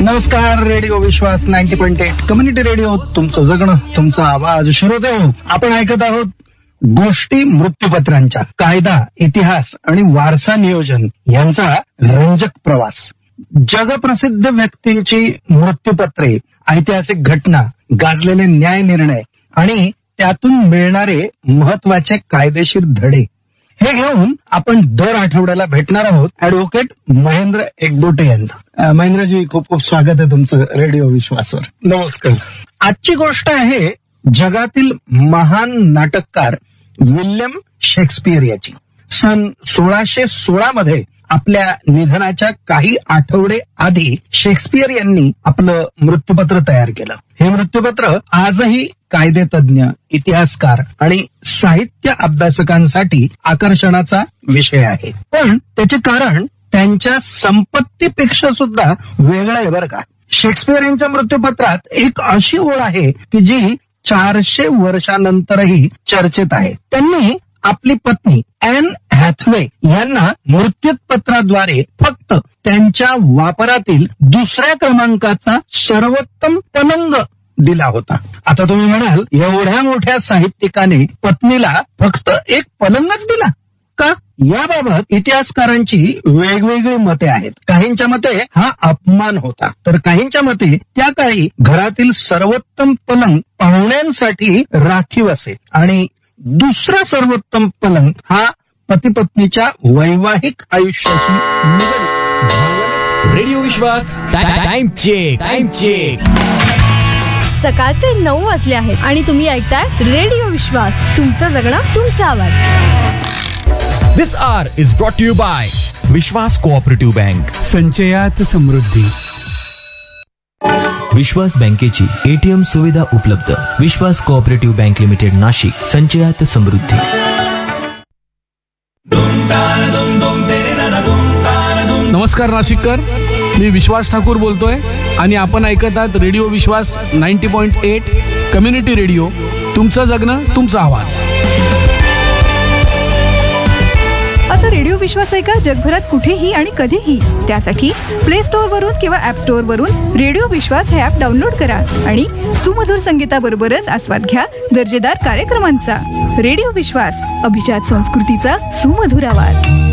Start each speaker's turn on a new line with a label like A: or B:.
A: नमस्कार. रेडिओ विश्वास 90.8 community radio, तुमचं जगणं तुमचा आवाज. श्रोते हो, आपण ऐकत आहोत गोष्टी मृत्यूपत्रांच्या. कायदा, इतिहास आणि वारसा नियोजन यांचा रंजक प्रवास. जगप्रसिद्ध व्यक्तींची मृत्यूपत्रे, ऐतिहासिक घटना, गाजलेले न्याय निर्णय आणि त्यातून मिळणारे महत्वाचे कायदेशीर धडे, हे घेऊन आपण दर आठवड्याला भेटणार आहोत ऍडव्होकेट महेंद्र एकबोटे यांना. महेंद्रजी, खूप खूप स्वागत आहे तुमचं रेडिओ विश्वासवर.
B: नमस्कार.
A: आजची गोष्ट आहे जगातील महान नाटककार विल्यम शेक्सपियर याची. सन 1616 मध्ये आपल्या निधनाच्या काही आठवडे आधी शेक्सपियर यांनी आपलं मृत्यूपत्र तयार केलं. हे मृत्यूपत्र आजही कायदेतज्ञ, इतिहासकार आणि साहित्य अभ्यासकांसाठी आकर्षणाचा विषय आहे. पण त्याचे कारण त्यांच्या संपत्तीपेक्षा सुद्धा वेगळं आहे बरं का. शेक्सपियर यांच्या मृत्यूपत्रात एक अशी ओळ आहे की जी 400 वर्षानंतरही चर्चेत आहे. त्यांनी आपली पत्नी ॲन हॅथवे यांना मृत्यूपत्राद्वारे फक्त त्यांच्या वापरातील दुसऱ्या क्रमांकाचा सर्वोत्तम पलंग दिला होता. आता तुम्ही म्हणाल, एवढ्या मोठ्या साहित्यिकाने पत्नीला फक्त एक पलंगच दिला का? याबाबत इतिहासकारांची वेगवेगळी मते आहेत. काहींच्या मते हा अपमान होता, तर काहींच्या मते त्या काळी घरातील सर्वोत्तम पलंग पाहुण्यांसाठी राखीव असे आणि दुसरा सर्वोत्तम पलंग हा पती पत्नीच्या वैवाहिक आयुष्याशी निगडीत.
C: रेडिओ विश्वास टाइम चेक.
D: सकाळचे 9 वाजले आहेत आणि तुम्ही ऐकताय रेडिओ विश्वास, तुमचं जगणं तुमचा आवाज.
C: दिस R is brought you bye Vishwas cooperative bank.
E: संचयात समृद्धी.
F: विश्वास बँकेची ATM सुविधा उपलब्ध. विश्वास कोऑपरेटिव्ह बँक लिमिटेड, नाशिक. संचयात समृद्धी.
E: नमस्कार नाशिककर, मी विश्वास ठाकूर बोलतोय आणि आपण ऐकत आहात रेडिओ विश्वास 90.8 कम्युनिटी रेडिओ, तुमचं जगणं तुमचा आवाज.
G: आता रेडिओ विश्वास ऐका जगभरात कुठेही आणि कधीही. त्यासाठी प्ले स्टोअर वरून किंवा ऍप स्टोअर वरून रेडिओ विश्वास हे ऍप डाउनलोड करा आणि सुमधुर संगीताबरोबरच आस्वाद घ्या दर्जेदार कार्यक्रमांचा. रेडिओ विश्वास, अभिजात संस्कृतीचा सुमधुर आवाज.